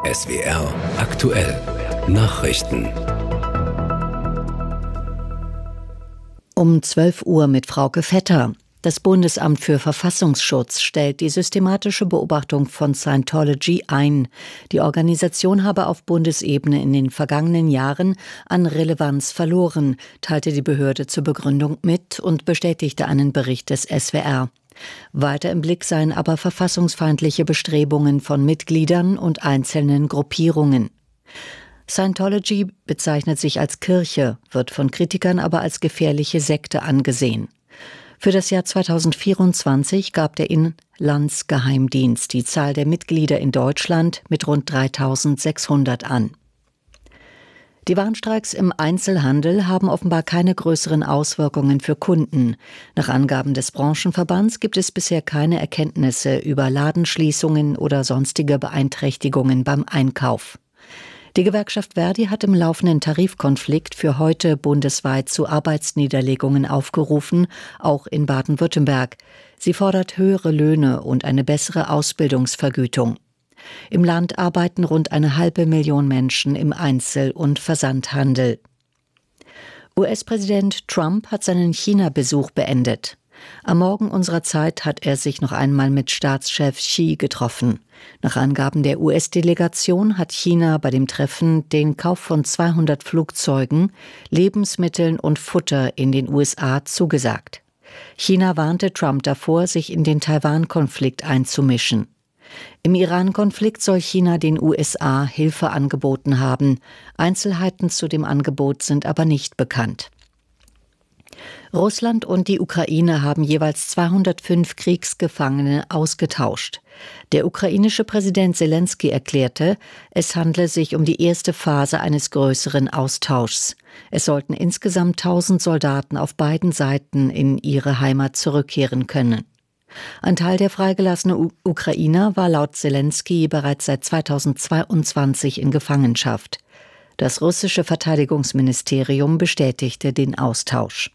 SWR aktuell Nachrichten. Um 12 Uhr mit Frauke Vetter. Das Bundesamt für Verfassungsschutz stellt die systematische Beobachtung von Scientology ein. Die Organisation habe auf Bundesebene in den vergangenen Jahren an Relevanz verloren, teilte die Behörde zur Begründung mit und bestätigte einen Bericht des SWR. Weiter im Blick seien aber verfassungsfeindliche Bestrebungen von Mitgliedern und einzelnen Gruppierungen. Scientology bezeichnet sich als Kirche, wird von Kritikern aber als gefährliche Sekte angesehen. Für das Jahr 2024 gab der Inlandsgeheimdienst die Zahl der Mitglieder in Deutschland mit rund 3.600 an. Die Warnstreiks im Einzelhandel haben offenbar keine größeren Auswirkungen für Kunden. Nach Angaben des Branchenverbands gibt es bisher keine Erkenntnisse über Ladenschließungen oder sonstige Beeinträchtigungen beim Einkauf. Die Gewerkschaft ver.di hat im laufenden Tarifkonflikt für heute bundesweit zu Arbeitsniederlegungen aufgerufen, auch in Baden-Württemberg. Sie fordert höhere Löhne und eine bessere Ausbildungsvergütung. Im Land arbeiten rund 500.000 Menschen im Einzel- und Versandhandel. US-Präsident Trump hat seinen China-Besuch beendet. Am Morgen unserer Zeit hat er sich noch einmal mit Staatschef Xi getroffen. Nach Angaben der US-Delegation hat China bei dem Treffen den Kauf von 200 Flugzeugen, Lebensmitteln und Futter in den USA zugesagt. China warnte Trump davor, sich in den Taiwan-Konflikt einzumischen. Im Iran-Konflikt soll China den USA Hilfe angeboten haben. Einzelheiten zu dem Angebot sind aber nicht bekannt. Russland und die Ukraine haben jeweils 205 Kriegsgefangene ausgetauscht. Der ukrainische Präsident Selenskyj erklärte, es handle sich um die erste Phase eines größeren Austauschs. Es sollten insgesamt 1000 Soldaten auf beiden Seiten in ihre Heimat zurückkehren können. Ein Teil der freigelassenen Ukrainer war laut Selenskyj bereits seit 2022 in Gefangenschaft. Das russische Verteidigungsministerium bestätigte den Austausch.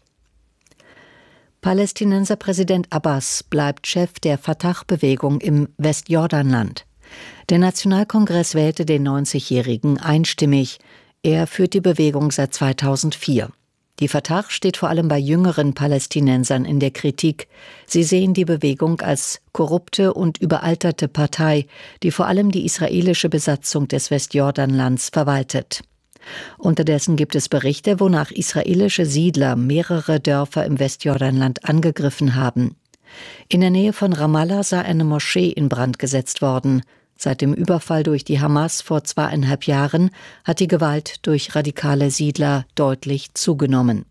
Palästinenser Präsident Abbas bleibt Chef der Fatah-Bewegung im Westjordanland. Der Nationalkongress wählte den 90-Jährigen einstimmig. Er führt die Bewegung seit 2004. Die Fatah steht vor allem bei jüngeren Palästinensern in der Kritik. Sie sehen die Bewegung als korrupte und überalterte Partei, die vor allem die israelische Besatzung des Westjordanlands verwaltet. Unterdessen gibt es Berichte, wonach israelische Siedler mehrere Dörfer im Westjordanland angegriffen haben. In der Nähe von Ramallah sei eine Moschee in Brand gesetzt worden. Seit dem Überfall durch die Hamas vor 2,5 Jahren hat die Gewalt durch radikale Siedler deutlich zugenommen.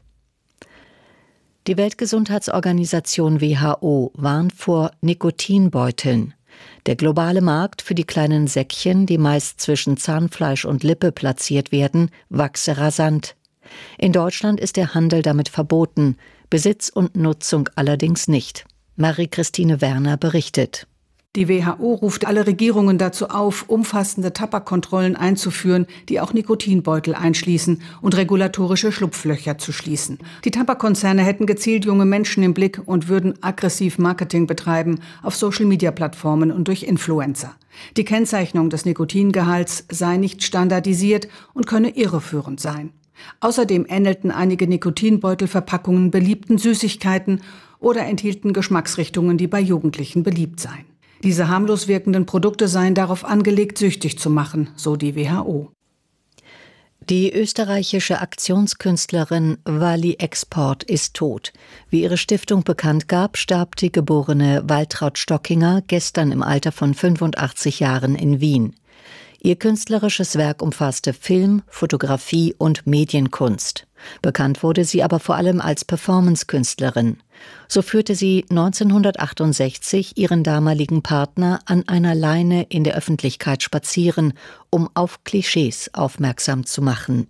Die Weltgesundheitsorganisation WHO warnt vor Nikotinbeuteln. Der globale Markt für die kleinen Säckchen, die meist zwischen Zahnfleisch und Lippe platziert werden, wachse rasant. In Deutschland ist der Handel damit verboten, Besitz und Nutzung allerdings nicht. Marie-Christine Werner berichtet. Die WHO ruft alle Regierungen dazu auf, umfassende Tabakkontrollen einzuführen, die auch Nikotinbeutel einschließen und regulatorische Schlupflöcher zu schließen. Die Tabakkonzerne hätten gezielt junge Menschen im Blick und würden aggressiv Marketing betreiben auf Social-Media-Plattformen und durch Influencer. Die Kennzeichnung des Nikotingehalts sei nicht standardisiert und könne irreführend sein. Außerdem ähnelten einige Nikotinbeutelverpackungen beliebten Süßigkeiten oder enthielten Geschmacksrichtungen, die bei Jugendlichen beliebt seien. Diese harmlos wirkenden Produkte seien darauf angelegt, süchtig zu machen, so die WHO. Die österreichische Aktionskünstlerin Wally Export ist tot. Wie ihre Stiftung bekannt gab, starb die geborene Waltraud Stockinger gestern im Alter von 85 Jahren in Wien. Ihr künstlerisches Werk umfasste Film, Fotografie und Medienkunst. Bekannt wurde sie aber vor allem als Performance-Künstlerin. So führte sie 1968 ihren damaligen Partner an einer Leine in der Öffentlichkeit spazieren, um auf Klischees aufmerksam zu machen.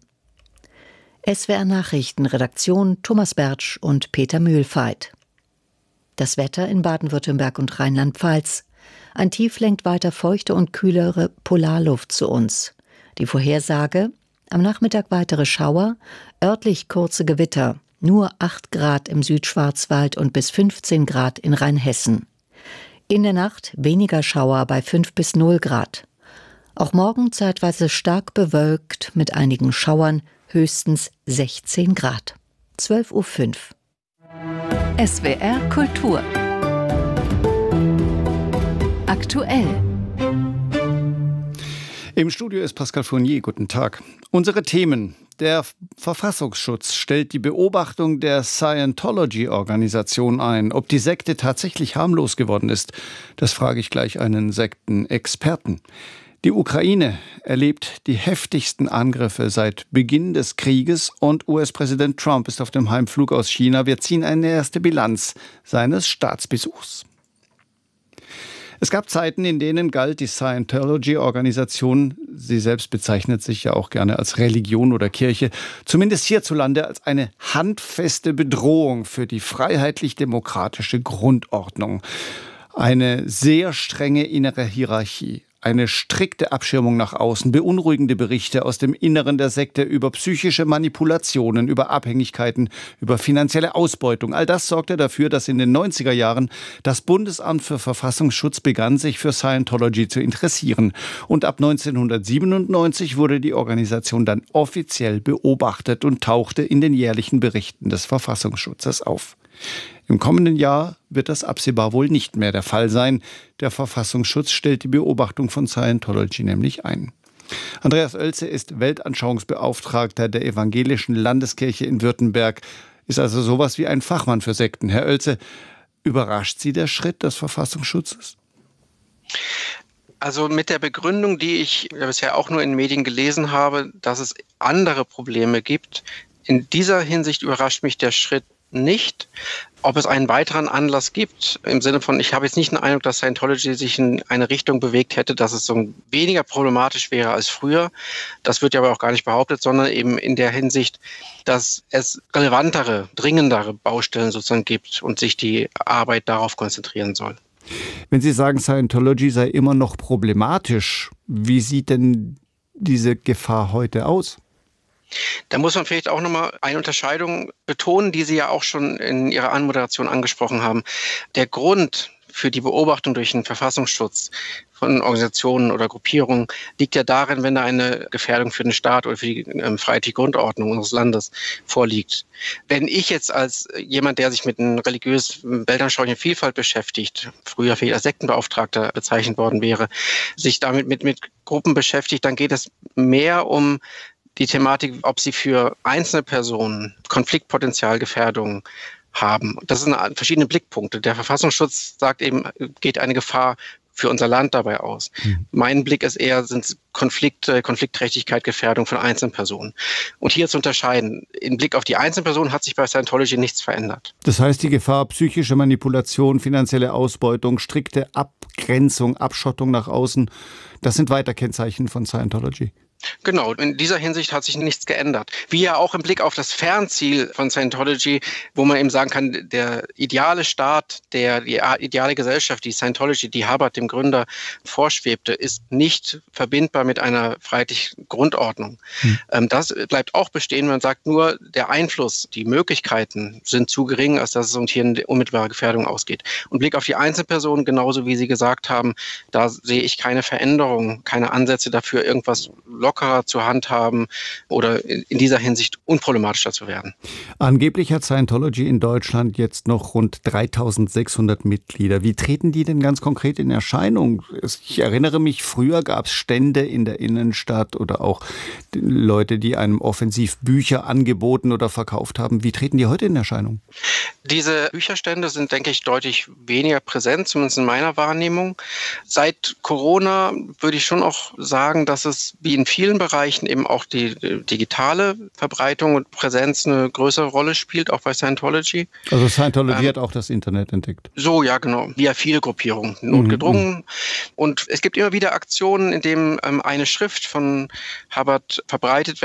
SWR Nachrichten, Redaktion Thomas Bertsch und Peter Mühlfeit. Das Wetter in Baden-Württemberg und Rheinland-Pfalz. Ein Tief lenkt weiter feuchte und kühlere Polarluft zu uns. Die Vorhersage: am Nachmittag weitere Schauer, örtlich kurze Gewitter. Nur 8 Grad im Südschwarzwald und bis 15 Grad in Rheinhessen. In der Nacht weniger Schauer bei 5 bis 0 Grad. Auch morgen zeitweise stark bewölkt mit einigen Schauern, höchstens 16 Grad. 12:05 Uhr. SWR Kultur. Aktuell. Im Studio ist Pascal Fournier. Guten Tag. Unsere Themen. Der Verfassungsschutz stellt die Beobachtung der Scientology-Organisation ein. Ob die Sekte tatsächlich harmlos geworden ist, das frage ich gleich einen Sektenexperten. Die Ukraine erlebt die heftigsten Angriffe seit Beginn des Krieges und US-Präsident Trump ist auf dem Heimflug aus China. Wir ziehen eine erste Bilanz seines Staatsbesuchs. Es gab Zeiten, in denen galt die Scientology-Organisation, sie selbst bezeichnet sich ja auch gerne als Religion oder Kirche, zumindest hierzulande als eine handfeste Bedrohung für die freiheitlich-demokratische Grundordnung. Eine sehr strenge innere Hierarchie. Eine strikte Abschirmung nach außen, beunruhigende Berichte aus dem Inneren der Sekte über psychische Manipulationen, über Abhängigkeiten, über finanzielle Ausbeutung. All das sorgte dafür, dass in den 90er Jahren das Bundesamt für Verfassungsschutz begann, sich für Scientology zu interessieren. Und ab 1997 wurde die Organisation dann offiziell beobachtet und tauchte in den jährlichen Berichten des Verfassungsschutzes auf. Im kommenden Jahr wird das absehbar wohl nicht mehr der Fall sein. Der Verfassungsschutz stellt die Beobachtung von Scientology nämlich ein. Andreas Oelze ist Weltanschauungsbeauftragter der Evangelischen Landeskirche in Württemberg, ist also sowas wie ein Fachmann für Sekten. Herr Oelze, überrascht Sie der Schritt des Verfassungsschutzes? Also mit der Begründung, die ich bisher auch nur in Medien gelesen habe, dass es andere Probleme gibt. In dieser Hinsicht überrascht mich der Schritt nicht. Ob es einen weiteren Anlass gibt, im Sinne von, ich habe jetzt nicht den Eindruck, dass Scientology sich in eine Richtung bewegt hätte, dass es so weniger problematisch wäre als früher. Das wird ja aber auch gar nicht behauptet, sondern eben in der Hinsicht, dass es relevantere, dringendere Baustellen sozusagen gibt und sich die Arbeit darauf konzentrieren soll. Wenn Sie sagen, Scientology sei immer noch problematisch, wie sieht denn diese Gefahr heute aus? Da muss man vielleicht auch nochmal eine Unterscheidung betonen, die Sie ja auch schon in Ihrer Anmoderation angesprochen haben. Der Grund für die Beobachtung durch den Verfassungsschutz von Organisationen oder Gruppierungen liegt ja darin, wenn da eine Gefährdung für den Staat oder für die freiheitliche Grundordnung unseres Landes vorliegt. Wenn ich jetzt als jemand, der sich mit einer religiösen weltanschaulichen Vielfalt beschäftigt, früher vielleicht als Sektenbeauftragter bezeichnet worden wäre, sich damit mit Gruppen beschäftigt, dann geht es mehr um die Thematik, ob sie für einzelne Personen Konfliktpotenzial, Gefährdung haben. Das sind verschiedene Blickpunkte. Der Verfassungsschutz sagt eben, geht eine Gefahr für unser Land dabei aus. Mein Blick ist eher, sind Konflikte, Konfliktträchtigkeit, Gefährdung von einzelnen Personen. Und hier zu unterscheiden, im Blick auf die einzelnen Personen hat sich bei Scientology nichts verändert. Das heißt, die Gefahr psychische Manipulation, finanzielle Ausbeutung, strikte Abgrenzung, Abschottung nach außen, das sind weiter Kennzeichen von Scientology. Genau, in dieser Hinsicht hat sich nichts geändert. Wie ja auch im Blick auf das Fernziel von Scientology, wo man eben sagen kann, der ideale Staat, die ideale Gesellschaft, die Scientology, die Hubbard, dem Gründer, vorschwebte, ist nicht verbindbar mit einer freiheitlichen Grundordnung. Das bleibt auch bestehen, man sagt nur, der Einfluss, die Möglichkeiten sind zu gering, als dass es uns hier eine unmittelbare Gefährdung ausgeht. Und Blick auf die Einzelpersonen, genauso wie Sie gesagt haben, da sehe ich keine Veränderung, keine Ansätze dafür, irgendwas lockerer zu handhaben oder in dieser Hinsicht unproblematischer zu werden. Angeblich hat Scientology in Deutschland jetzt noch rund 3600 Mitglieder. Wie treten die denn ganz konkret in Erscheinung? Ich erinnere mich, früher gab es Stände in der Innenstadt oder auch Leute, die einem offensiv Bücher angeboten oder verkauft haben. Wie treten die heute in Erscheinung? Diese Bücherstände sind, denke ich, deutlich weniger präsent, zumindest in meiner Wahrnehmung. Seit Corona würde ich schon auch sagen, dass es wie in vielen Bereichen eben auch die digitale Verbreitung und Präsenz eine größere Rolle spielt, auch bei Scientology. Also Scientology hat auch das Internet entdeckt. So, ja, genau. Wie ja viele Gruppierungen, notgedrungen. Und es gibt immer wieder Aktionen, in denen eine Schrift von Hubbard verbreitet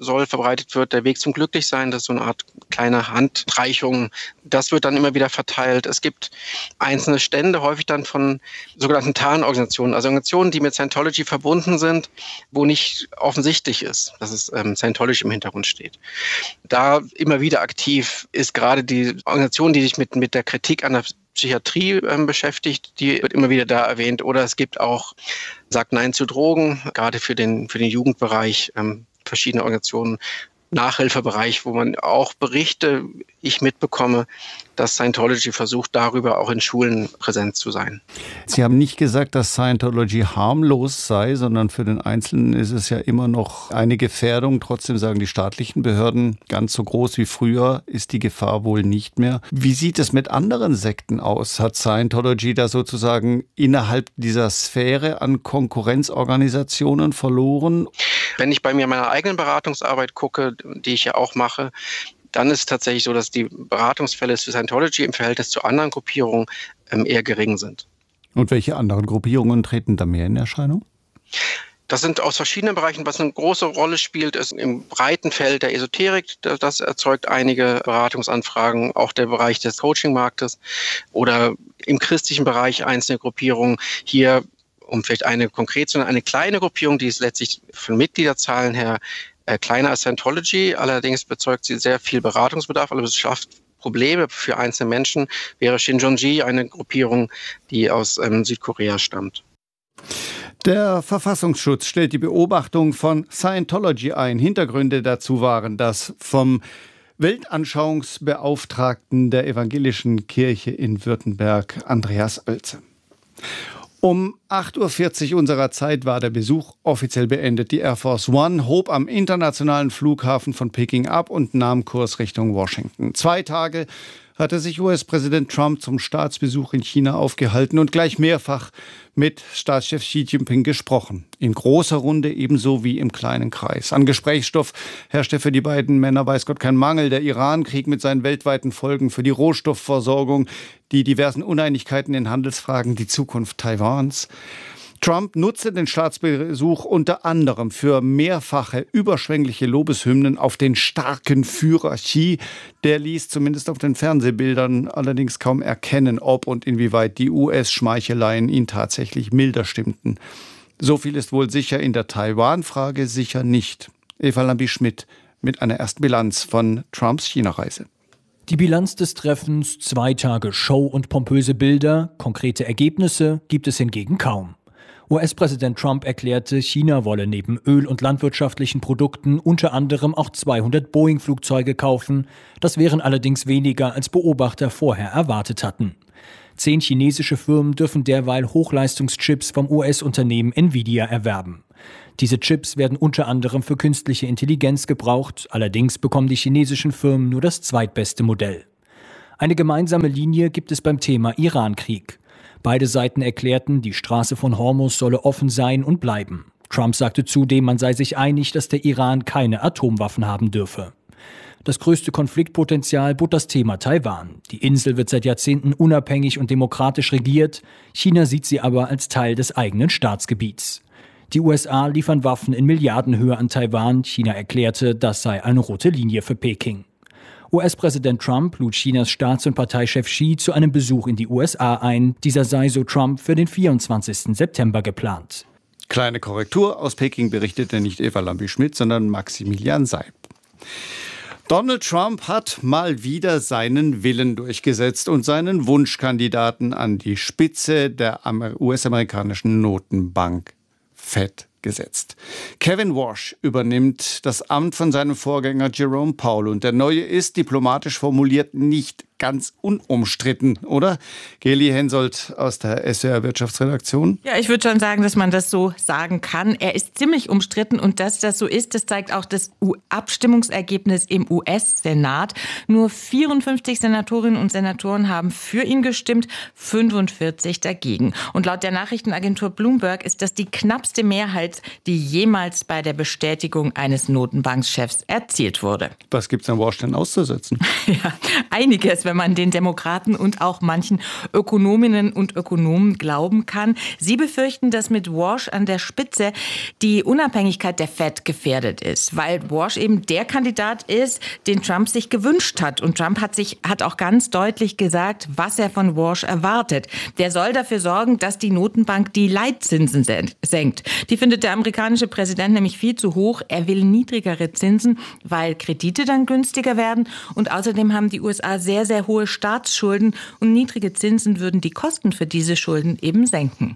wird, der Weg zum Glücklichsein, das ist so eine Art kleine Handreichung. Das wird dann immer wieder verteilt. Es gibt einzelne Stände, häufig dann von sogenannten Tarnorganisationen, also Organisationen, die mit Scientology verbunden sind, wo nicht offensichtlich ist, dass es Scientology im Hintergrund steht. Da immer wieder aktiv ist gerade die Organisation, die sich mit der Kritik an der Psychiatrie beschäftigt, die wird immer wieder da erwähnt. Oder es gibt auch Sagt Nein zu Drogen, gerade für den Jugendbereich, verschiedene Organisationen, Nachhilfebereich, wo man auch Berichte, ich mitbekomme, dass Scientology versucht, darüber auch in Schulen präsent zu sein. Sie haben nicht gesagt, dass Scientology harmlos sei, sondern für den Einzelnen ist es ja immer noch eine Gefährdung. Trotzdem sagen die staatlichen Behörden, ganz so groß wie früher ist die Gefahr wohl nicht mehr. Wie sieht es mit anderen Sekten aus? Hat Scientology da sozusagen innerhalb dieser Sphäre an Konkurrenzorganisationen verloren? Wenn ich bei mir meiner eigenen Beratungsarbeit gucke, die ich ja auch mache, dann ist es tatsächlich so, dass die Beratungsfälle für Scientology im Verhältnis zu anderen Gruppierungen eher gering sind. Und welche anderen Gruppierungen treten da mehr in Erscheinung? Das sind aus verschiedenen Bereichen. Was eine große Rolle spielt, ist im breiten Feld der Esoterik. Das erzeugt einige Beratungsanfragen, auch der Bereich des Coaching-Marktes oder im christlichen Bereich einzelne Gruppierungen. Hier, um vielleicht eine konkret zu nennen, eine kleine Gruppierung, die ist letztlich von Mitgliederzahlen her kleiner als Scientology, allerdings bezeugt sie sehr viel Beratungsbedarf, aber es schafft Probleme für einzelne Menschen, wäre Shincheonji eine Gruppierung, die aus Südkorea stammt. Der Verfassungsschutz stellt die Beobachtung von Scientology ein. Hintergründe dazu waren, dass vom Weltanschauungsbeauftragten der evangelischen Kirche in Württemberg, Andreas Oelze. Um 8.40 Uhr unserer Zeit war der Besuch offiziell beendet. Die Air Force One hob am internationalen Flughafen von Peking ab und nahm Kurs Richtung Washington. 2 Tage hatte sich US-Präsident Trump zum Staatsbesuch in China aufgehalten und gleich mehrfach mit Staatschef Xi Jinping gesprochen. In großer Runde ebenso wie im kleinen Kreis. An Gesprächsstoff herrschte für die beiden Männer weiß Gott kein Mangel. Der Iran-Krieg mit seinen weltweiten Folgen für die Rohstoffversorgung, die diversen Uneinigkeiten in Handelsfragen, die Zukunft Taiwans. Trump nutzte den Staatsbesuch unter anderem für mehrfache überschwängliche Lobeshymnen auf den starken Führer Xi. Der ließ zumindest auf den Fernsehbildern allerdings kaum erkennen, ob und inwieweit die US-Schmeicheleien ihn tatsächlich milder stimmten. So viel ist wohl sicher, in der Taiwan-Frage sicher nicht. Eva Lambi-Schmidt mit einer ersten Bilanz von Trumps China-Reise. Die Bilanz des Treffens, 2 Tage Show und pompöse Bilder, konkrete Ergebnisse gibt es hingegen kaum. US-Präsident Trump erklärte, China wolle neben Öl- und landwirtschaftlichen Produkten unter anderem auch 200 Boeing-Flugzeuge kaufen. Das wären allerdings weniger, als Beobachter vorher erwartet hatten. 10 chinesische Firmen dürfen derweil Hochleistungschips vom US-Unternehmen Nvidia erwerben. Diese Chips werden unter anderem für künstliche Intelligenz gebraucht. Allerdings bekommen die chinesischen Firmen nur das zweitbeste Modell. Eine gemeinsame Linie gibt es beim Thema Iran-Krieg. Beide Seiten erklärten, die Straße von Hormuz solle offen sein und bleiben. Trump sagte zudem, man sei sich einig, dass der Iran keine Atomwaffen haben dürfe. Das größte Konfliktpotenzial bot das Thema Taiwan. Die Insel wird seit Jahrzehnten unabhängig und demokratisch regiert. China sieht sie aber als Teil des eigenen Staatsgebiets. Die USA liefern Waffen in Milliardenhöhe an Taiwan. China erklärte, das sei eine rote Linie für Peking. US-Präsident Trump lud Chinas Staats- und Parteichef Xi zu einem Besuch in die USA ein. Dieser sei, so Trump, für den 24. September geplant. Kleine Korrektur, aus Peking berichtete nicht Eva Lambi-Schmidt, sondern Maximilian Seib. Donald Trump hat mal wieder seinen Willen durchgesetzt und seinen Wunschkandidaten an die Spitze der US-amerikanischen Notenbank Fed gesetzt. Kevin Warsh übernimmt das Amt von seinem Vorgänger Jerome Powell und der Neue ist, diplomatisch formuliert, nicht ganz unumstritten, oder? Geli Hensoldt aus der SWR Wirtschaftsredaktion. Ja, ich würde schon sagen, dass man das so sagen kann. Er ist ziemlich umstritten und dass das so ist, das zeigt auch das Abstimmungsergebnis im US-Senat. Nur 54 Senatorinnen und Senatoren haben für ihn gestimmt, 45 dagegen. Und laut der Nachrichtenagentur Bloomberg ist das die knappste Mehrheit, die jemals bei der Bestätigung eines Notenbankchefs erzielt wurde. Was gibt's an Warsh denn auszusetzen? Ja, einiges, wenn man den Demokraten und auch manchen Ökonominnen und Ökonomen glauben kann. Sie befürchten, dass mit Warsh an der Spitze die Unabhängigkeit der Fed gefährdet ist, weil Warsh eben der Kandidat ist, den Trump sich gewünscht hat. Und Trump hat auch ganz deutlich gesagt, was er von Warsh erwartet. Der soll dafür sorgen, dass die Notenbank die Leitzinsen senkt. Die findet findet der amerikanische Präsident nämlich viel zu hoch. Er will niedrigere Zinsen, weil Kredite dann günstiger werden. Und außerdem haben die USA sehr, sehr hohe Staatsschulden. Und niedrige Zinsen würden die Kosten für diese Schulden eben senken.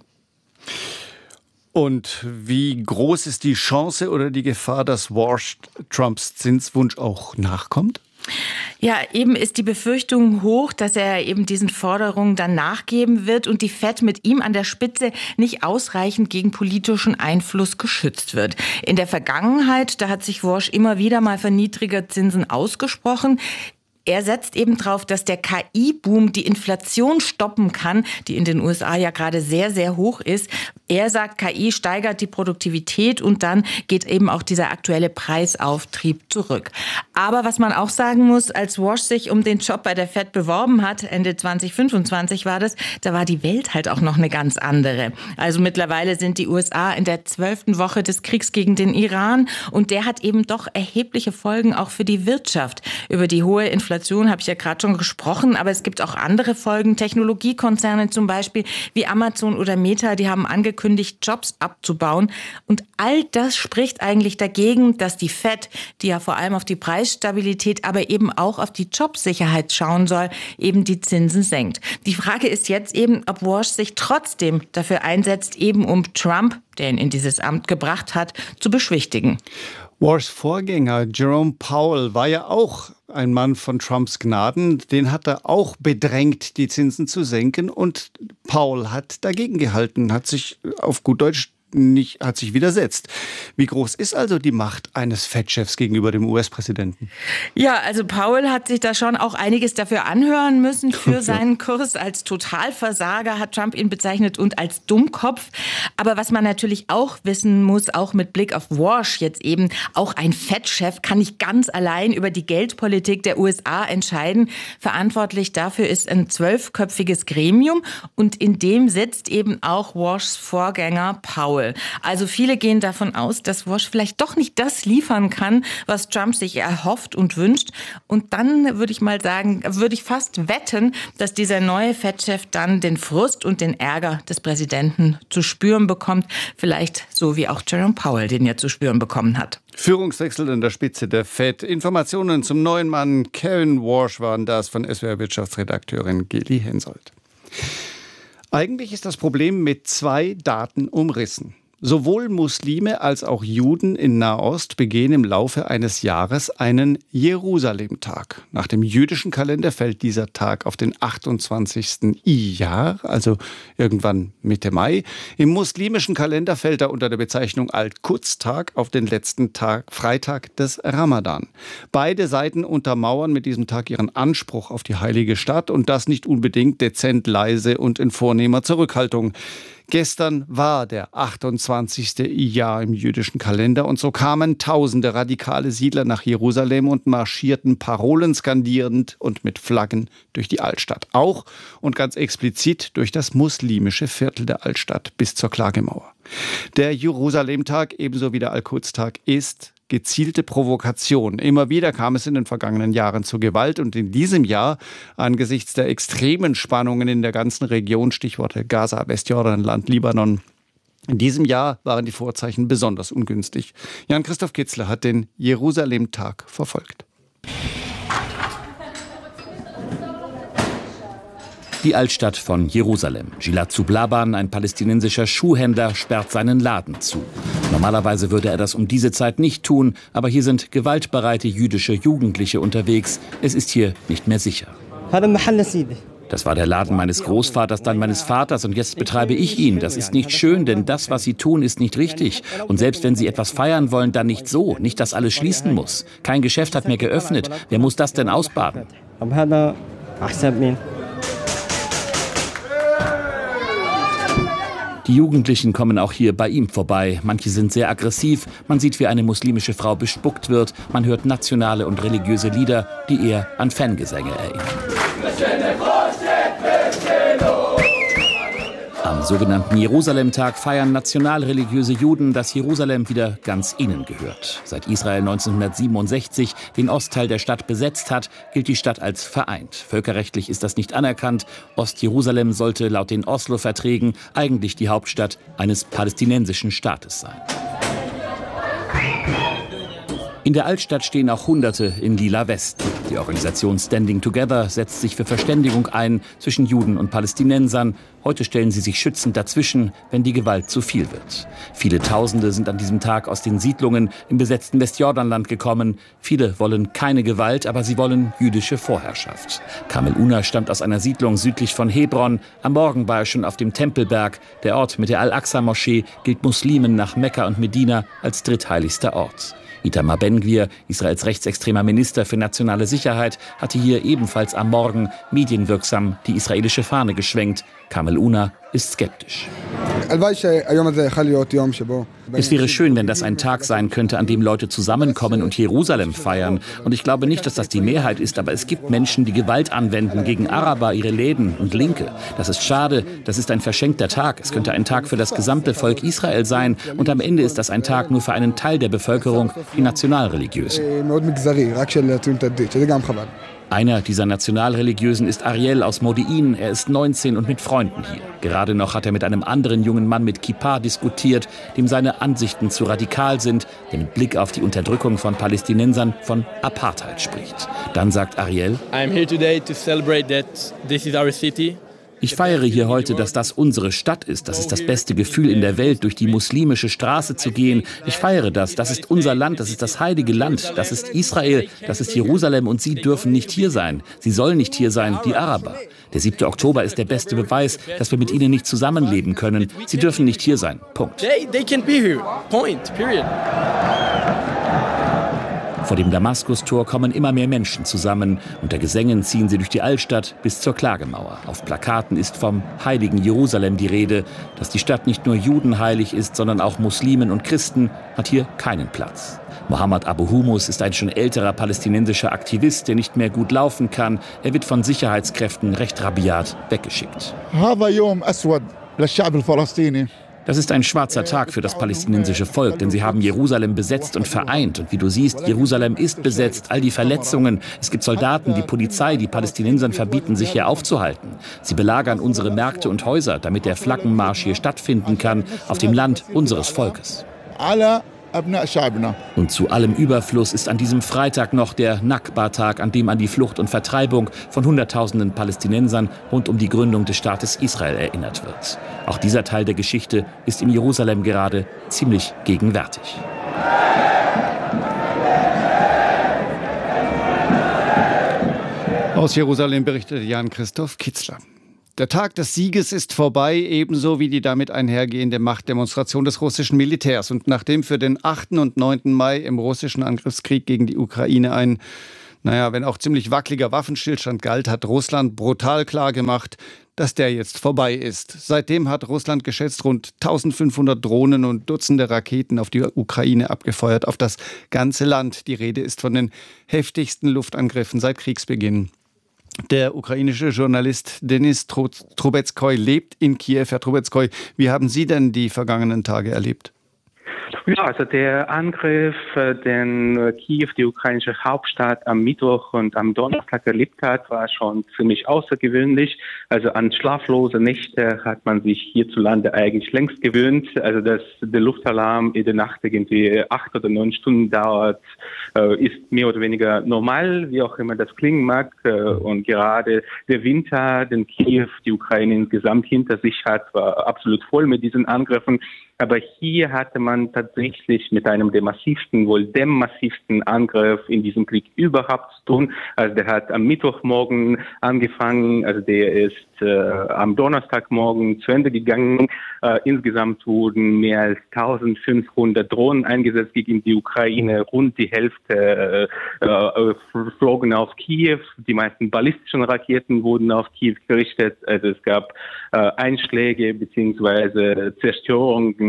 Und wie groß ist die Chance oder die Gefahr, dass Walsh Trumps Zinswunsch auch nachkommt? Ja, eben ist die Befürchtung hoch, dass er eben diesen Forderungen dann nachgeben wird und die Fed mit ihm an der Spitze nicht ausreichend gegen politischen Einfluss geschützt wird. In der Vergangenheit, da hat sich Walsh immer wieder mal für niedrige Zinsen ausgesprochen. Er setzt eben darauf, dass der KI-Boom die Inflation stoppen kann, die in den USA ja gerade sehr, sehr hoch ist. Er sagt, KI steigert die Produktivität und dann geht eben auch dieser aktuelle Preisauftrieb zurück. Aber was man auch sagen muss, als Walsh sich um den Job bei der Fed beworben hat, Ende 2025 war das, da war die Welt halt auch noch eine ganz andere. Also mittlerweile sind die USA in der 12. Woche des Kriegs gegen den Iran und der hat eben doch erhebliche Folgen auch für die Wirtschaft. Über die hohe Inflation habe ich ja gerade schon gesprochen, aber es gibt auch andere Folgen. Technologiekonzerne zum Beispiel wie Amazon oder Meta, die haben angekündigt, Jobs abzubauen. Und all das spricht eigentlich dagegen, dass die Fed, die ja vor allem auf die Preisstabilität, aber eben auch auf die Jobsicherheit schauen soll, eben die Zinsen senkt. Die Frage ist jetzt eben, ob Walsh sich trotzdem dafür einsetzt, eben um Trump, der ihn in dieses Amt gebracht hat, zu beschwichtigen. Walshs Vorgänger Jerome Powell war ja auch ein Mann von Trumps Gnaden. Den hat er auch bedrängt, die Zinsen zu senken. Und Powell hat dagegen gehalten, hat sich auf gut Deutsch hat sich widersetzt. Wie groß ist also die Macht eines Fed-Chefs gegenüber dem US-Präsidenten? Ja, also Powell hat sich da schon auch einiges dafür anhören müssen für seinen Kurs. Als Totalversager hat Trump ihn bezeichnet und als Dummkopf. Aber was man natürlich auch wissen muss, auch mit Blick auf Walsh jetzt eben, auch ein Fed-Chef kann nicht ganz allein über die Geldpolitik der USA entscheiden. Verantwortlich dafür ist ein 12-köpfiges Gremium und in dem sitzt eben auch Walshs Vorgänger Powell. Also viele gehen davon aus, dass Walsh vielleicht doch nicht das liefern kann, was Trump sich erhofft und wünscht. Und dann würde ich mal sagen, würde ich fast wetten, dass dieser neue Fed-Chef dann den Frust und den Ärger des Präsidenten zu spüren bekommt. Vielleicht so wie auch Jerome Powell den ja zu spüren bekommen hat. Führungswechsel an der Spitze der Fed. Informationen zum neuen Mann Karen Walsh waren das von SWR-Wirtschaftsredakteurin Geli Hensoldt. Eigentlich ist das Problem mit zwei Daten umrissen. Sowohl Muslime als auch Juden in Nahost begehen im Laufe eines Jahres einen Jerusalem-Tag. Nach dem jüdischen Kalender fällt dieser Tag auf den 28. Iyar, also irgendwann Mitte Mai. Im muslimischen Kalender fällt er unter der Bezeichnung Al-Quds-Tag auf den letzten Freitag des Ramadan. Beide Seiten untermauern mit diesem Tag ihren Anspruch auf die heilige Stadt und das nicht unbedingt dezent, leise und in vornehmer Zurückhaltung. Gestern war der 28. Iyar im jüdischen Kalender und so kamen tausende radikale Siedler nach Jerusalem und marschierten Parolen skandierend und mit Flaggen durch die Altstadt. Auch und ganz explizit durch das muslimische Viertel der Altstadt bis zur Klagemauer. Der Jerusalem-Tag, ebenso wie der Al-Quds-Tag, ist gezielte Provokation. Immer wieder kam es in den vergangenen Jahren zu Gewalt und in diesem Jahr angesichts der extremen Spannungen in der ganzen Region, Stichworte Gaza, Westjordanland, Libanon, in diesem Jahr waren die Vorzeichen besonders ungünstig. Jan-Christoph Kitzler hat den Jerusalem-Tag verfolgt. Die Altstadt von Jerusalem. Gilad Zublaban, ein palästinensischer Schuhhändler, sperrt seinen Laden zu. Normalerweise würde er das um diese Zeit nicht tun, aber hier sind gewaltbereite jüdische Jugendliche unterwegs. Es ist hier nicht mehr sicher. Das war der Laden meines Großvaters, dann meines Vaters und jetzt betreibe ich ihn. Das ist nicht schön, denn das, was sie tun, ist nicht richtig. Und selbst wenn sie etwas feiern wollen, dann nicht so. Nicht, dass alles schließen muss. Kein Geschäft hat mehr geöffnet. Wer muss das denn ausbaden? Die Jugendlichen kommen auch hier bei ihm vorbei. Manche sind sehr aggressiv. Man sieht, wie eine muslimische Frau bespuckt wird. Man hört nationale und religiöse Lieder, die eher an Fangesänge erinnern. Am Am sogenannten Jerusalem-Tag feiern nationalreligiöse Juden, dass Jerusalem wieder ganz ihnen gehört. Seit Israel 1967 den Ostteil der Stadt besetzt hat, gilt die Stadt als vereint. Völkerrechtlich ist das nicht anerkannt. Ostjerusalem sollte laut den Oslo-Verträgen eigentlich die Hauptstadt eines palästinensischen Staates sein. In der Altstadt stehen auch Hunderte in lila Westen. Die Organisation Standing Together setzt sich für Verständigung ein zwischen Juden und Palästinensern. Heute stellen sie sich schützend dazwischen, wenn die Gewalt zu viel wird. Viele Tausende sind an diesem Tag aus den Siedlungen im besetzten Westjordanland gekommen. Viele wollen keine Gewalt, aber sie wollen jüdische Vorherrschaft. Kamel Una stammt aus einer Siedlung südlich von Hebron. Am Morgen war er schon auf dem Tempelberg. Der Ort mit der Al-Aqsa-Moschee gilt Muslimen nach Mekka und Medina als drittheiligster Ort. Itamar Ben-Gvir, Israels rechtsextremer Minister für nationale Sicherheit, hatte hier ebenfalls am Morgen medienwirksam die israelische Fahne geschwenkt. Kamel Una ist skeptisch. Es wäre schön, wenn das ein Tag sein könnte, an dem Leute zusammenkommen und Jerusalem feiern. Und ich glaube nicht, dass das die Mehrheit ist, aber es gibt Menschen, die Gewalt anwenden gegen Araber, ihre Läden und Linke. Das ist schade, das ist ein verschenkter Tag. Es könnte ein Tag für das gesamte Volk Israel sein. Und am Ende ist das ein Tag nur für einen Teil der Bevölkerung, die Nationalreligiösen. Einer dieser Nationalreligiösen ist Ariel aus Modi'in. Er ist 19 und mit Freunden hier. Gerade noch hat er mit einem anderen jungen Mann mit Kippa diskutiert, dem seine Ansichten zu radikal sind, der mit Blick auf die Unterdrückung von Palästinensern von Apartheid spricht. Dann sagt Ariel: I'm here today to celebrate that this is our city. Ich feiere hier heute, dass das unsere Stadt ist. Das ist das beste Gefühl in der Welt, durch die muslimische Straße zu gehen. Ich feiere das. Das ist unser Land. Das ist das heilige Land. Das ist Israel. Das ist Jerusalem. Und Sie dürfen nicht hier sein. Sie sollen nicht hier sein, die Araber. Der 7. Oktober ist der beste Beweis, dass wir mit ihnen nicht zusammenleben können. Sie dürfen nicht hier sein. Punkt. They can't be here. Point. Period. Vor dem Damaskustor kommen immer mehr Menschen zusammen. Unter Gesängen ziehen sie durch die Altstadt bis zur Klagemauer. Auf Plakaten ist vom heiligen Jerusalem die Rede. Dass die Stadt nicht nur Juden heilig ist, sondern auch Muslimen und Christen, hat hier keinen Platz. Mohammed Abu Humus ist ein schon älterer palästinensischer Aktivist, der nicht mehr gut laufen kann. Er wird von Sicherheitskräften recht rabiat weggeschickt. Das ist ein schwarzer Tag für das palästinensische Volk, denn sie haben Jerusalem besetzt und vereint. Und wie du siehst, Jerusalem ist besetzt, all die Verletzungen. Es gibt Soldaten, die Polizei, die Palästinensern verbieten, sich hier aufzuhalten. Sie belagern unsere Märkte und Häuser, damit der Flaggenmarsch hier stattfinden kann, auf dem Land unseres Volkes. Und zu allem Überfluss ist an diesem Freitag noch der Nakba-Tag, an dem an die Flucht und Vertreibung von Hunderttausenden Palästinensern rund um die Gründung des Staates Israel erinnert wird. Auch dieser Teil der Geschichte ist in Jerusalem gerade ziemlich gegenwärtig. Aus Jerusalem berichtete Jan-Christoph Kitzler. Der Tag des Sieges ist vorbei, ebenso wie die damit einhergehende Machtdemonstration des russischen Militärs. Und nachdem für den 8. und 9. Mai im russischen Angriffskrieg gegen die Ukraine ein, wenn auch ziemlich wackeliger Waffenstillstand galt, hat Russland brutal klargemacht, dass der jetzt vorbei ist. Seitdem hat Russland geschätzt rund 1500 Drohnen und Dutzende Raketen auf die Ukraine abgefeuert, auf das ganze Land. Die Rede ist von den heftigsten Luftangriffen seit Kriegsbeginn. Der ukrainische Journalist Denis Trubetskoy lebt in Kiew. Herr Trubetskoy, wie haben Sie denn die vergangenen Tage erlebt? Ja, also der Angriff, den Kiew, die ukrainische Hauptstadt, am Mittwoch und am Donnerstag erlebt hat, war schon ziemlich außergewöhnlich. Also an schlaflose Nächte hat man sich hierzulande eigentlich längst gewöhnt. Also dass der Luftalarm in der Nacht irgendwie 8 oder 9 Stunden dauert, ist mehr oder weniger normal, wie auch immer das klingen mag. Und gerade der Winter, den Kiew, die Ukraine insgesamt hinter sich hat, war absolut voll mit diesen Angriffen. Aber hier hatte man tatsächlich mit einem der massivsten, wohl dem massivsten Angriff in diesem Krieg überhaupt zu tun. Also der hat am Mittwochmorgen angefangen, also der ist am Donnerstagmorgen zu Ende gegangen. Insgesamt wurden mehr als 1500 Drohnen eingesetzt gegen die Ukraine. Rund die Hälfte flogen auf Kiew. Die meisten ballistischen Raketen wurden auf Kiew gerichtet. Also es gab Einschläge bzw. Zerstörungen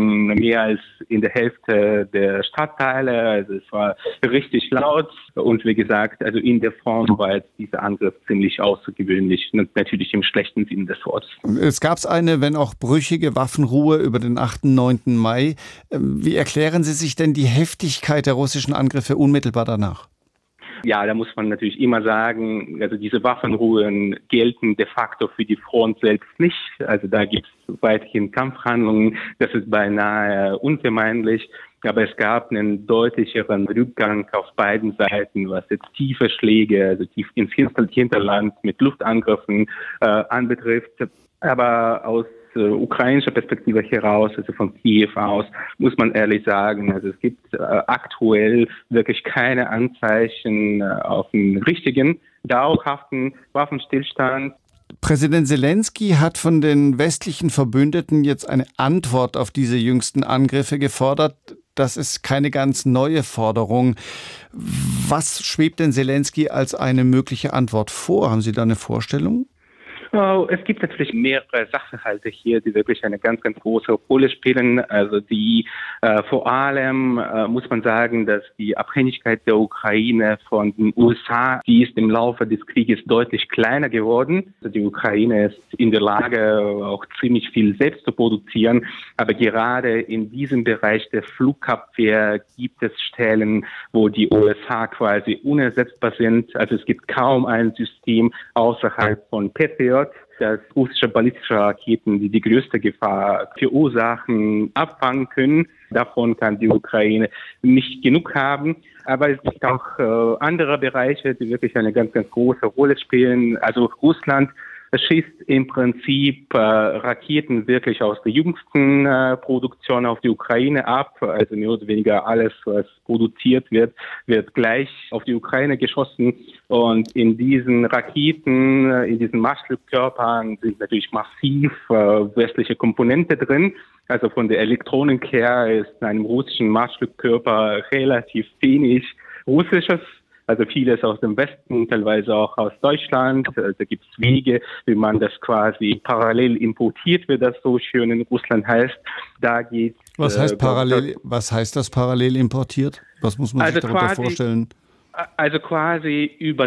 in mehr als in der Hälfte der Stadtteile. Also es war richtig laut. Und wie gesagt, also in der Front war jetzt dieser Angriff ziemlich außergewöhnlich. Natürlich im schlechten Sinn des Wortes. Es gab eine, wenn auch brüchige Waffenruhe über den 8. und 9. Mai. Wie erklären Sie sich denn die Heftigkeit der russischen Angriffe unmittelbar danach? Ja, da muss man natürlich immer sagen, also diese Waffenruhen gelten de facto für die Front selbst nicht. Also da gibt es weiterhin Kampfhandlungen. Das ist beinahe unvermeidlich. Aber es gab einen deutlicheren Rückgang auf beiden Seiten, was jetzt tiefe Schläge, also tief ins Hinterland mit Luftangriffen anbetrifft. Aber aus ukrainischer Perspektive heraus, also von Kiew aus, muss man ehrlich sagen, also es gibt aktuell wirklich keine Anzeichen auf einen richtigen, dauerhaften Waffenstillstand. Präsident Zelensky hat von den westlichen Verbündeten jetzt eine Antwort auf diese jüngsten Angriffe gefordert. Das ist keine ganz neue Forderung. Was schwebt denn Zelensky als eine mögliche Antwort vor? Haben Sie da eine Vorstellung? Es gibt natürlich mehrere Sachverhalte hier, die wirklich eine ganz, ganz große Rolle spielen. Also die vor allem muss man sagen, dass die Abhängigkeit der Ukraine von den USA, die ist im Laufe des Krieges deutlich kleiner geworden. Also die Ukraine ist in der Lage, auch ziemlich viel selbst zu produzieren. Aber gerade in diesem Bereich der Flugabwehr gibt es Stellen, wo die USA quasi unersetzbar sind. Also es gibt kaum ein System außerhalb von Patriot, dass russische ballistische Raketen, die die größte Gefahr verursachen, abfangen können. Davon kann die Ukraine nicht genug haben. Aber es gibt auch andere Bereiche, die wirklich eine ganz, ganz große Rolle spielen. Also Russland schießt im Prinzip Raketen wirklich aus der jüngsten Produktion auf die Ukraine ab. Also mehr oder weniger alles, was produziert wird, wird gleich auf die Ukraine geschossen. Und in diesen Raketen, in diesen Marschflugkörpern sind natürlich massiv westliche Komponente drin. Also von der Elektronik her ist in einem russischen Marschflugkörper relativ wenig Russisches. Also vieles aus dem Westen, teilweise auch aus Deutschland. Also gibt es Wege, wie man das quasi parallel importiert, wie das so schön in Russland heißt. Da geht. Was heißt parallel? Was heißt das parallel importiert? Was muss man sich darunter vorstellen? Also quasi über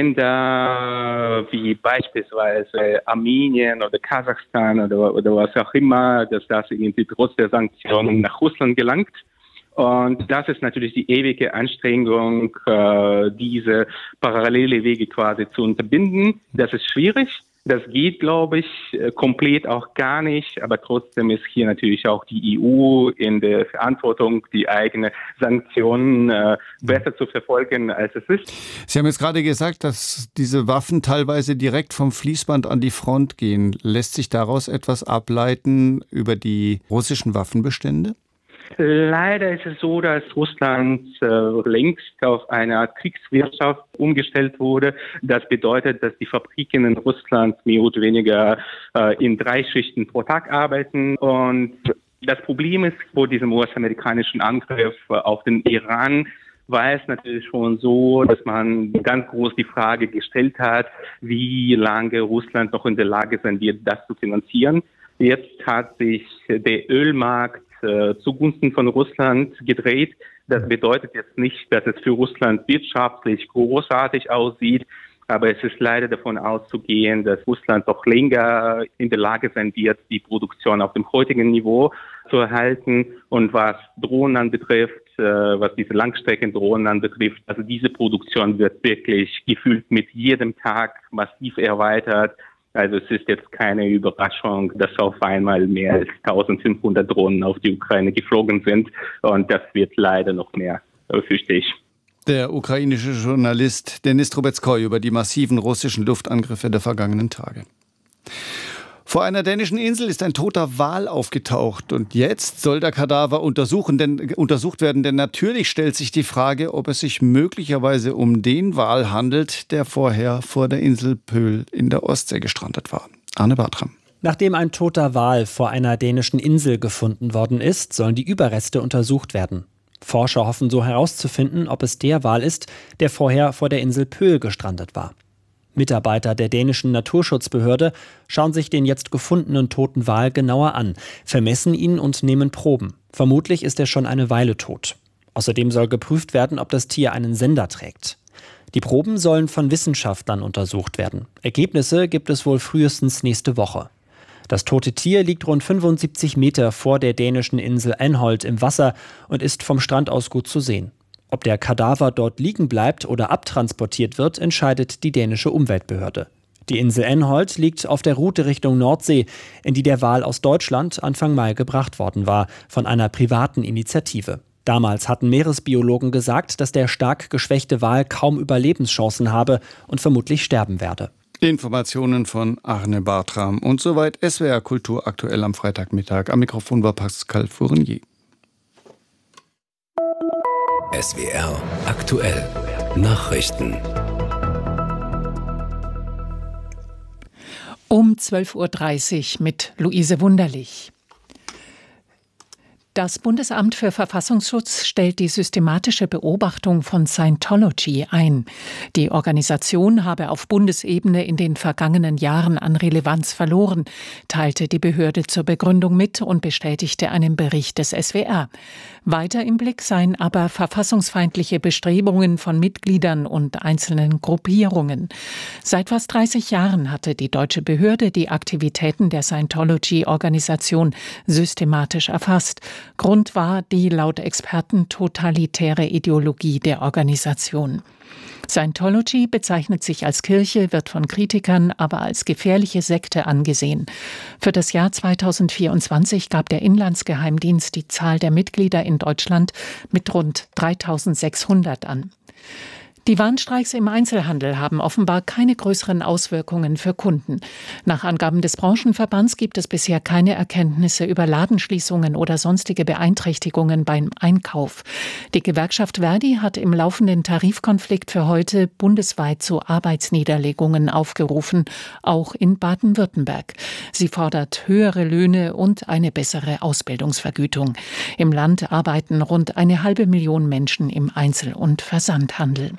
Drittländer wie beispielsweise Armenien oder Kasachstan oder was auch immer, dass das irgendwie trotz der Sanktionen nach Russland gelangt. Und das ist natürlich die ewige Anstrengung, diese parallele Wege quasi zu unterbinden. Das ist schwierig. Das geht, glaube ich, komplett auch gar nicht. Aber trotzdem ist hier natürlich auch die EU in der Verantwortung, die eigenen Sanktionen besser zu verfolgen, als es ist. Sie haben jetzt gerade gesagt, dass diese Waffen teilweise direkt vom Fließband an die Front gehen. Lässt sich daraus etwas ableiten über die russischen Waffenbestände? Leider ist es so, dass Russland längst auf eine Art Kriegswirtschaft umgestellt wurde. Das bedeutet, dass die Fabriken in Russland mehr oder weniger in 3 Schichten pro Tag arbeiten. Und das Problem ist, vor diesem US-amerikanischen Angriff auf den Iran war es natürlich schon so, dass man ganz groß die Frage gestellt hat, wie lange Russland noch in der Lage sein wird, das zu finanzieren. Jetzt hat sich der Ölmarkt zugunsten von Russland gedreht. Das bedeutet jetzt nicht, dass es für Russland wirtschaftlich großartig aussieht, aber es ist leider davon auszugehen, dass Russland doch länger in der Lage sein wird, die Produktion auf dem heutigen Niveau zu erhalten. Und was Drohnen anbetrifft, was diese Langstreckendrohnen anbetrifft, also diese Produktion wird wirklich gefühlt mit jedem Tag massiv erweitert. Also es ist jetzt keine Überraschung, dass auf einmal mehr als 1500 Drohnen auf die Ukraine geflogen sind. Und das wird leider noch mehr, fürchte ich. Der ukrainische Journalist Denis Trubetskoy über die massiven russischen Luftangriffe der vergangenen Tage. Vor einer dänischen Insel ist ein toter Wal aufgetaucht und jetzt soll der Kadaver untersucht werden, denn natürlich stellt sich die Frage, ob es sich möglicherweise um den Wal handelt, der vorher vor der Insel Pöhl in der Ostsee gestrandet war. Arne Bartram. Nachdem ein toter Wal vor einer dänischen Insel gefunden worden ist, sollen die Überreste untersucht werden. Forscher hoffen so herauszufinden, ob es der Wal ist, der vorher vor der Insel Pöhl gestrandet war. Mitarbeiter der dänischen Naturschutzbehörde schauen sich den jetzt gefundenen toten Wal genauer an, vermessen ihn und nehmen Proben. Vermutlich ist er schon eine Weile tot. Außerdem soll geprüft werden, ob das Tier einen Sender trägt. Die Proben sollen von Wissenschaftlern untersucht werden. Ergebnisse gibt es wohl frühestens nächste Woche. Das tote Tier liegt rund 75 Meter vor der dänischen Insel Anholt im Wasser und ist vom Strand aus gut zu sehen. Ob der Kadaver dort liegen bleibt oder abtransportiert wird, entscheidet die dänische Umweltbehörde. Die Insel Anholt liegt auf der Route Richtung Nordsee, in die der Wal aus Deutschland Anfang Mai gebracht worden war, von einer privaten Initiative. Damals hatten Meeresbiologen gesagt, dass der stark geschwächte Wal kaum Überlebenschancen habe und vermutlich sterben werde. Informationen von Arne Bartram. Und soweit SWR Kultur aktuell am Freitagmittag. Am Mikrofon war Pascal Fournier. SWR aktuell Nachrichten. Um 12.30 Uhr mit Luise Wunderlich. Das Bundesamt für Verfassungsschutz stellt die systematische Beobachtung von Scientology ein. Die Organisation habe auf Bundesebene in den vergangenen Jahren an Relevanz verloren, teilte die Behörde zur Begründung mit und bestätigte einen Bericht des SWR. Weiter im Blick seien aber verfassungsfeindliche Bestrebungen von Mitgliedern und einzelnen Gruppierungen. Seit fast 30 Jahren hatte die deutsche Behörde die Aktivitäten der Scientology-Organisation systematisch erfasst. Grund war die laut Experten totalitäre Ideologie der Organisation. Scientology bezeichnet sich als Kirche, wird von Kritikern aber als gefährliche Sekte angesehen. Für das Jahr 2024 gab der Inlandsgeheimdienst die Zahl der Mitglieder in Deutschland mit rund 3.600 an. Die Warnstreiks im Einzelhandel haben offenbar keine größeren Auswirkungen für Kunden. Nach Angaben des Branchenverbands gibt es bisher keine Erkenntnisse über Ladenschließungen oder sonstige Beeinträchtigungen beim Einkauf. Die Gewerkschaft Verdi hat im laufenden Tarifkonflikt für heute bundesweit zu Arbeitsniederlegungen aufgerufen, auch in Baden-Württemberg. Sie fordert höhere Löhne und eine bessere Ausbildungsvergütung. Im Land arbeiten rund 500.000 Menschen im Einzel- und Versandhandel.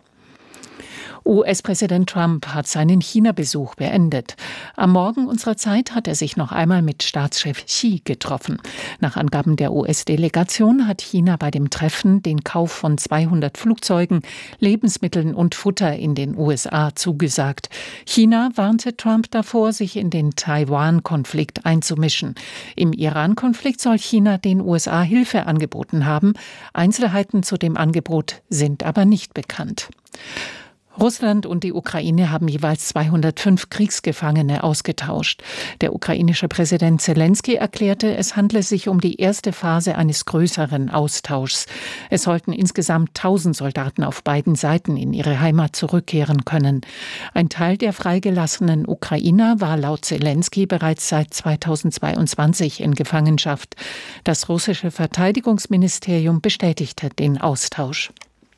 US-Präsident Trump hat seinen China-Besuch beendet. Am Morgen unserer Zeit hat er sich noch einmal mit Staatschef Xi getroffen. Nach Angaben der US-Delegation hat China bei dem Treffen den Kauf von 200 Flugzeugen, Lebensmitteln und Futter in den USA zugesagt. China warnte Trump davor, sich in den Taiwan-Konflikt einzumischen. Im Iran-Konflikt soll China den USA Hilfe angeboten haben. Einzelheiten zu dem Angebot sind aber nicht bekannt. Russland und die Ukraine haben jeweils 205 Kriegsgefangene ausgetauscht. Der ukrainische Präsident Zelensky erklärte, es handle sich um die erste Phase eines größeren Austauschs. Es sollten insgesamt 1000 Soldaten auf beiden Seiten in ihre Heimat zurückkehren können. Ein Teil der freigelassenen Ukrainer war laut Zelensky bereits seit 2022 in Gefangenschaft. Das russische Verteidigungsministerium bestätigte den Austausch.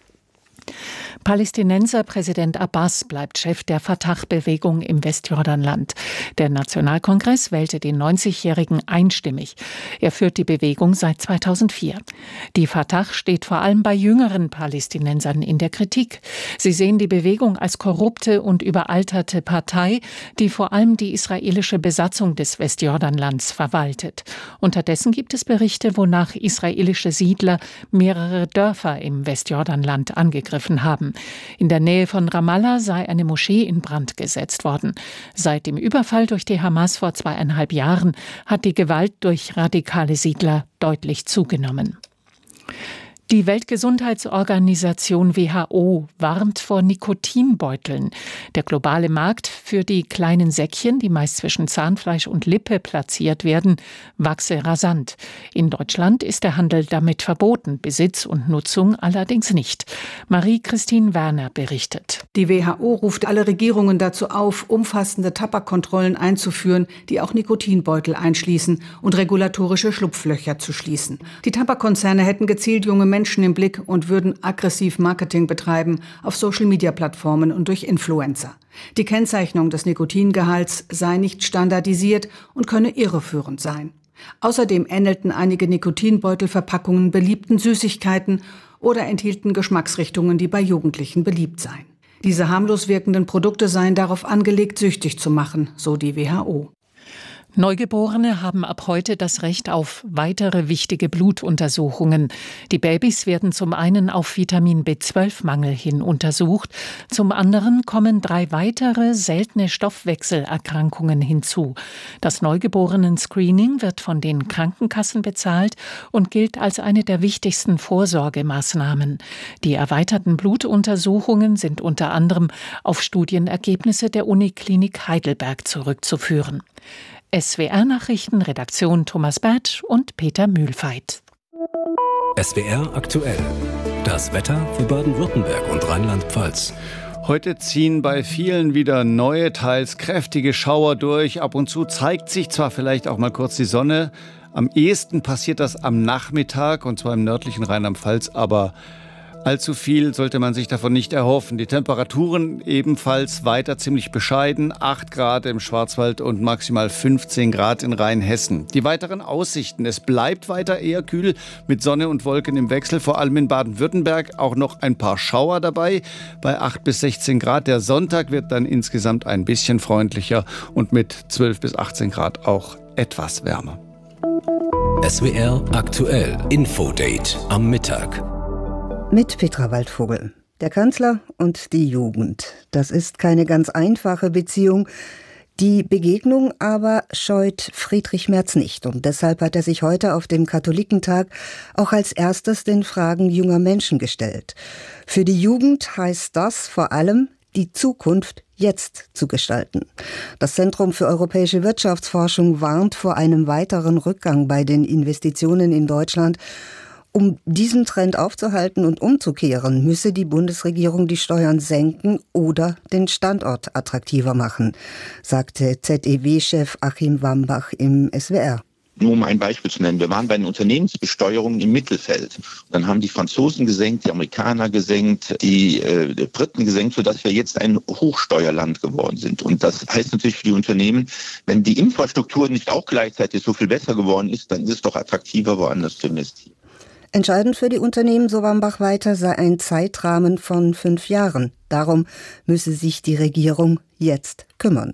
Palästinenser Präsident Abbas bleibt Chef der Fatah-Bewegung im Westjordanland. Der Nationalkongress wählte den 90-Jährigen einstimmig. Er führt die Bewegung seit 2004. Die Fatah steht vor allem bei jüngeren Palästinensern in der Kritik. Sie sehen die Bewegung als korrupte und überalterte Partei, die vor allem die israelische Besatzung des Westjordanlands verwaltet. Unterdessen gibt es Berichte, wonach israelische Siedler mehrere Dörfer im Westjordanland angegriffen haben. In der Nähe von Ramallah sei eine Moschee in Brand gesetzt worden. Seit dem Überfall durch die Hamas vor 2,5 Jahren hat die Gewalt durch radikale Siedler deutlich zugenommen. Die Weltgesundheitsorganisation WHO warnt vor Nikotinbeuteln. Der globale Markt für die kleinen Säckchen, die meist zwischen Zahnfleisch und Lippe platziert werden, wachse rasant. In Deutschland ist der Handel damit verboten, Besitz und Nutzung allerdings nicht. Marie-Christine Werner berichtet. Die WHO ruft alle Regierungen dazu auf, umfassende Tabakkontrollen einzuführen, die auch Nikotinbeutel einschließen und regulatorische Schlupflöcher zu schließen. Die Tabakkonzerne hätten gezielt junge Menschen im Blick und würden aggressiv Marketing betreiben auf Social-Media-Plattformen und durch Influencer. Die Kennzeichnung des Nikotingehalts sei nicht standardisiert und könne irreführend sein. Außerdem ähnelten einige Nikotinbeutelverpackungen beliebten Süßigkeiten oder enthielten Geschmacksrichtungen, die bei Jugendlichen beliebt seien. Diese harmlos wirkenden Produkte seien darauf angelegt, süchtig zu machen, so die WHO. Neugeborene haben ab heute das Recht auf weitere wichtige Blutuntersuchungen. Die Babys werden zum einen auf Vitamin B12-Mangel hin untersucht, zum anderen kommen 3 weitere seltene Stoffwechselerkrankungen hinzu. Das Neugeborenen-Screening wird von den Krankenkassen bezahlt und gilt als eine der wichtigsten Vorsorgemaßnahmen. Die erweiterten Blutuntersuchungen sind unter anderem auf Studienergebnisse der Uniklinik Heidelberg zurückzuführen. SWR-Nachrichten, Redaktion Thomas Bert und Peter Mühlfeit. SWR aktuell. Das Wetter für Baden-Württemberg und Rheinland-Pfalz. Heute ziehen bei vielen wieder neue, teils kräftige Schauer durch. Ab und zu zeigt sich zwar vielleicht auch mal kurz die Sonne. Am ehesten passiert das am Nachmittag, und zwar im nördlichen Rheinland-Pfalz, aber allzu viel sollte man sich davon nicht erhoffen. Die Temperaturen ebenfalls weiter ziemlich bescheiden. 8 Grad im Schwarzwald und maximal 15 Grad in Rheinhessen. Die weiteren Aussichten: Es bleibt weiter eher kühl mit Sonne und Wolken im Wechsel. Vor allem in Baden-Württemberg auch noch ein paar Schauer dabei bei 8 bis 16 Grad. Der Sonntag wird dann insgesamt ein bisschen freundlicher und mit 12 bis 18 Grad auch etwas wärmer. SWR aktuell. Infodate am Mittag. Mit Petra Waldvogel. Der Kanzler und die Jugend. Das ist keine ganz einfache Beziehung. Die Begegnung aber scheut Friedrich Merz nicht. Und deshalb hat er sich heute auf dem Katholikentag auch als erstes den Fragen junger Menschen gestellt. Für die Jugend heißt das vor allem, die Zukunft jetzt zu gestalten. Das Zentrum für europäische Wirtschaftsforschung warnt vor einem weiteren Rückgang bei den Investitionen in Deutschland. Um diesen Trend aufzuhalten und umzukehren, müsse die Bundesregierung die Steuern senken oder den Standort attraktiver machen, sagte ZEW-Chef Achim Wambach im SWR. Nur um ein Beispiel zu nennen, wir waren bei den Unternehmensbesteuerungen im Mittelfeld. Dann haben die Franzosen gesenkt, die Amerikaner gesenkt, die Briten gesenkt, sodass wir jetzt ein Hochsteuerland geworden sind. Und das heißt natürlich für die Unternehmen, wenn die Infrastruktur nicht auch gleichzeitig so viel besser geworden ist, dann ist es doch attraktiver, woanders zu investieren. Entscheidend für die Unternehmen, so Wambach weiter, sei ein Zeitrahmen von 5 Jahren. Darum müsse sich die Regierung jetzt kümmern.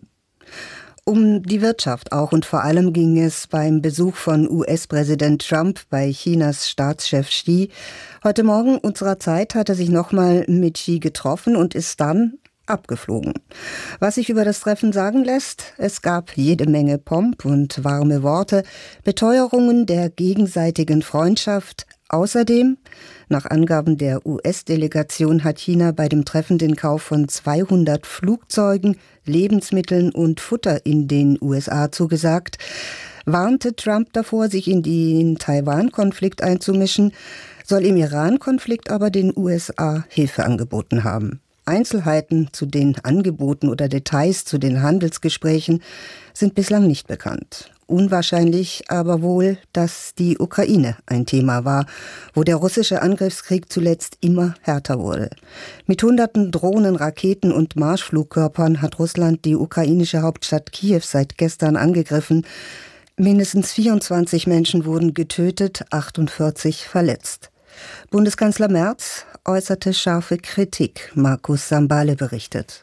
Um die Wirtschaft auch und vor allem ging es beim Besuch von US-Präsident Trump bei Chinas Staatschef Xi. Heute Morgen unserer Zeit hat er sich nochmal mit Xi getroffen und ist dann abgeflogen. Was sich über das Treffen sagen lässt: Es gab jede Menge Pomp und warme Worte, Beteuerungen der gegenseitigen Freundschaft. Außerdem, nach Angaben der US-Delegation, hat China bei dem Treffen den Kauf von 200 Flugzeugen, Lebensmitteln und Futter in den USA zugesagt, warnte Trump davor, sich in den Taiwan-Konflikt einzumischen, soll im Iran-Konflikt aber den USA Hilfe angeboten haben. Einzelheiten zu den Angeboten oder Details zu den Handelsgesprächen sind bislang nicht bekannt. Unwahrscheinlich aber wohl, dass die Ukraine ein Thema war, wo der russische Angriffskrieg zuletzt immer härter wurde. Mit hunderten Drohnen, Raketen und Marschflugkörpern hat Russland die ukrainische Hauptstadt Kiew seit gestern angegriffen. Mindestens 24 Menschen wurden getötet, 48 verletzt. Bundeskanzler Merz äußerte scharfe Kritik. Markus Sambale berichtet.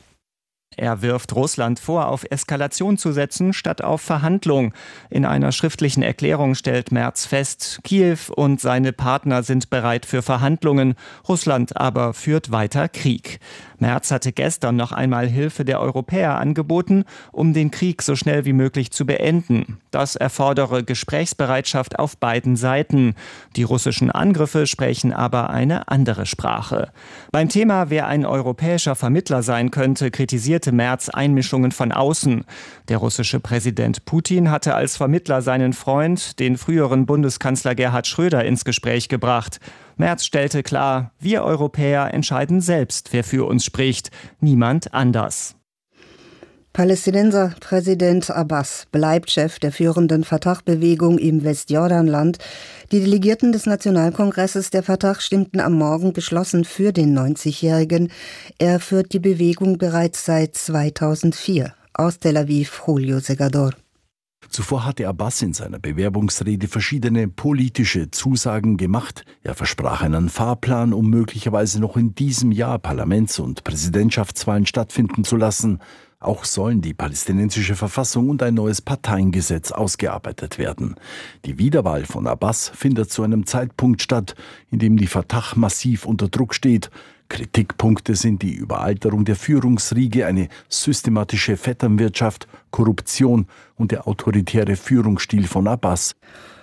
Er wirft Russland vor, auf Eskalation zu setzen, statt auf Verhandlung. In einer schriftlichen Erklärung stellt Merz fest, Kiew und seine Partner sind bereit für Verhandlungen, Russland aber führt weiter Krieg. Merz hatte gestern noch einmal Hilfe der Europäer angeboten, um den Krieg so schnell wie möglich zu beenden. Das erfordere Gesprächsbereitschaft auf beiden Seiten. Die russischen Angriffe sprechen aber eine andere Sprache. Beim Thema, wer ein europäischer Vermittler sein könnte, kritisierte Merz Einmischungen von außen. Der russische Präsident Putin hatte als Vermittler seinen Freund, den früheren Bundeskanzler Gerhard Schröder, ins Gespräch gebracht. Merz stellte klar, wir Europäer entscheiden selbst, wer für uns spricht, niemand anders. Palästinenser Präsident Abbas bleibt Chef der führenden Fatah-Bewegung im Westjordanland. Die Delegierten des Nationalkongresses der Fatah stimmten am Morgen geschlossen für den 90-Jährigen. Er führt die Bewegung bereits seit 2004. Aus Tel Aviv, Julio Segador. Zuvor hatte Abbas in seiner Bewerbungsrede verschiedene politische Zusagen gemacht. Er versprach einen Fahrplan, um möglicherweise noch in diesem Jahr Parlaments- und Präsidentschaftswahlen stattfinden zu lassen. Auch sollen die palästinensische Verfassung und ein neues Parteiengesetz ausgearbeitet werden. Die Wiederwahl von Abbas findet zu einem Zeitpunkt statt, in dem die Fatah massiv unter Druck steht. Kritikpunkte sind die Überalterung der Führungsriege, eine systematische Vetternwirtschaft, Korruption und der autoritäre Führungsstil von Abbas.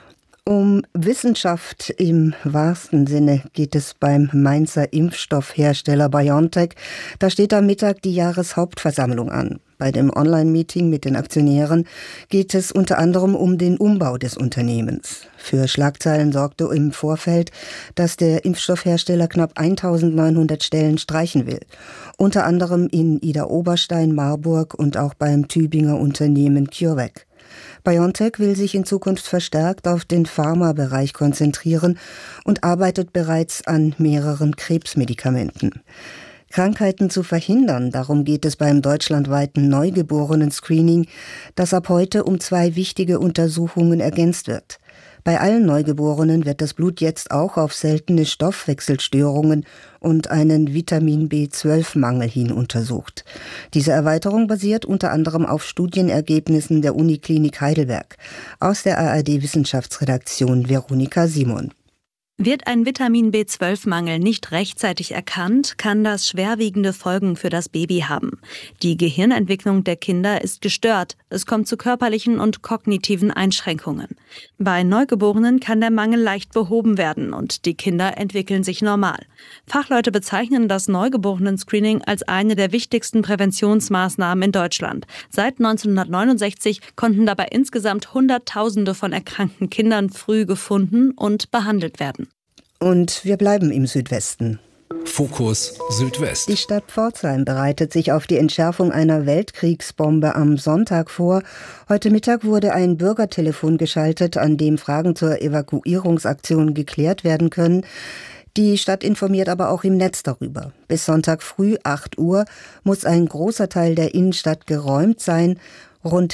Um Wissenschaft im wahrsten Sinne geht es beim Mainzer Impfstoffhersteller BioNTech. Da steht am Mittag die Jahreshauptversammlung an. Bei dem Online-Meeting mit den Aktionären geht es unter anderem um den Umbau des Unternehmens. Für Schlagzeilen sorgte im Vorfeld, dass der Impfstoffhersteller knapp 1900 Stellen streichen will. Unter anderem in Idar-Oberstein, Marburg und auch beim Tübinger Unternehmen CureVac. BioNTech will sich in Zukunft verstärkt auf den Pharmabereich konzentrieren und arbeitet bereits an mehreren Krebsmedikamenten. Krankheiten zu verhindern, darum geht es beim deutschlandweiten Neugeborenen-Screening, das ab heute um 2 wichtige Untersuchungen ergänzt wird. Bei allen Neugeborenen wird das Blut jetzt auch auf seltene Stoffwechselstörungen und einen Vitamin B12-Mangel hin untersucht. Diese Erweiterung basiert unter anderem auf Studienergebnissen der Uniklinik Heidelberg. Aus der ARD-Wissenschaftsredaktion Veronika Simon. Wird ein Vitamin B12-Mangel nicht rechtzeitig erkannt, kann das schwerwiegende Folgen für das Baby haben. Die Gehirnentwicklung der Kinder ist gestört. Es kommt zu körperlichen und kognitiven Einschränkungen. Bei Neugeborenen kann der Mangel leicht behoben werden und die Kinder entwickeln sich normal. Fachleute bezeichnen das Neugeborenen-Screening als eine der wichtigsten Präventionsmaßnahmen in Deutschland. Seit 1969 konnten dabei insgesamt Hunderttausende von erkrankten Kindern früh gefunden und behandelt werden. Und wir bleiben im Südwesten. Fokus Südwest. Die Stadt Pforzheim bereitet sich auf die Entschärfung einer Weltkriegsbombe am Sonntag vor. Heute Mittag wurde ein Bürgertelefon geschaltet, an dem Fragen zur Evakuierungsaktion geklärt werden können. Die Stadt informiert aber auch im Netz darüber. Bis Sonntag früh 8 Uhr muss ein großer Teil der Innenstadt geräumt sein. Rund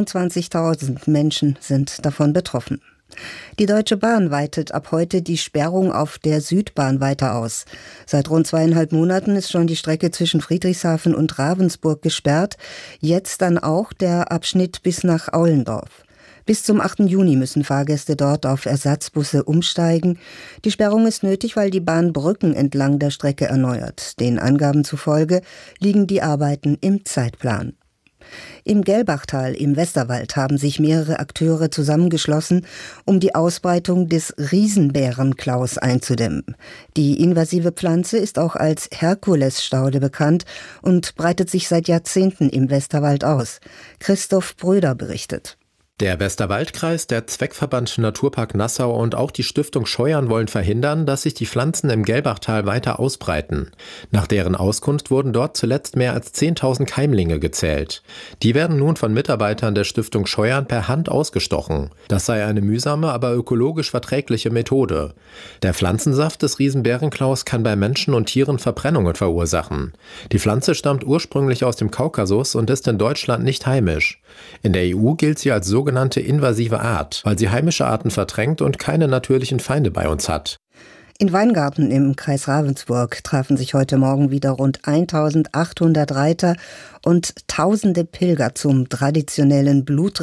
27.000 Menschen sind davon betroffen. Die Deutsche Bahn weitet ab heute die Sperrung auf der Südbahn weiter aus. Seit rund 2,5 Monaten ist schon die Strecke zwischen Friedrichshafen und Ravensburg gesperrt. Jetzt dann auch der Abschnitt bis nach Aulendorf. Bis zum 8. Juni müssen Fahrgäste dort auf Ersatzbusse umsteigen. Die Sperrung ist nötig, weil die Bahn Brücken entlang der Strecke erneuert. Den Angaben zufolge liegen die Arbeiten im Zeitplan. Im Gelbachtal im Westerwald haben sich mehrere Akteure zusammengeschlossen, um die Ausbreitung des Riesenbärenklaus einzudämmen. Die invasive Pflanze ist auch als Herkulesstaude bekannt und breitet sich seit Jahrzehnten im Westerwald aus. Christoph Bröder berichtet. Der Westerwaldkreis, der Zweckverband Naturpark Nassau und auch die Stiftung Scheuern wollen verhindern, dass sich die Pflanzen im Gelbachtal weiter ausbreiten. Nach deren Auskunft wurden dort zuletzt mehr als 10.000 Keimlinge gezählt. Die werden nun von Mitarbeitern der Stiftung Scheuern per Hand ausgestochen. Das sei eine mühsame, aber ökologisch verträgliche Methode. Der Pflanzensaft des Riesenbärenklaus kann bei Menschen und Tieren Verbrennungen verursachen. Die Pflanze stammt ursprünglich aus dem Kaukasus und ist in Deutschland nicht heimisch. In der EU gilt sie als sogenannte invasive Art, weil sie heimische Arten verdrängt und keine natürlichen Feinde bei uns hat. In Weingarten im Kreis Ravensburg trafen sich heute Morgen wieder rund 1.800 Reiter und tausende Pilger zum traditionellen